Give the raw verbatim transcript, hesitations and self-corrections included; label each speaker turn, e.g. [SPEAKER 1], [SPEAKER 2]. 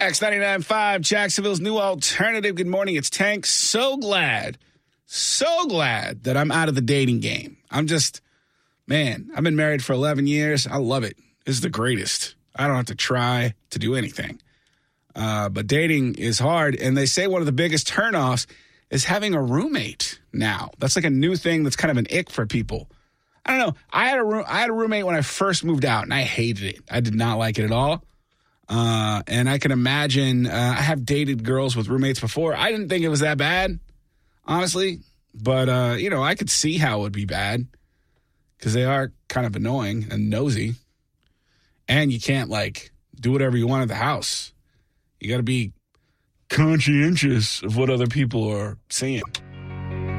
[SPEAKER 1] X ninety-nine point five, Jacksonville's new alternative. Good morning. It's Tank. So glad, so glad that I'm out of the dating game. I'm just, man, I've been married for eleven years. I love it. This is the greatest. I don't have to try to do anything. Uh, but dating is hard. And they say one of the biggest turnoffs is having a roommate now. That's like a new thing that's kind of an ick for people. I don't know. I had a room, I had a roommate when I first moved out, and I hated it. I did not like it at all. Uh, and I can imagine, uh, I have dated girls with roommates before. I didn't think it was that bad, honestly. But, uh, you know, I could see how it would be bad because they are kind of annoying and nosy. And you can't, like, do whatever you want at the house. You got to be conscientious of what other people are saying.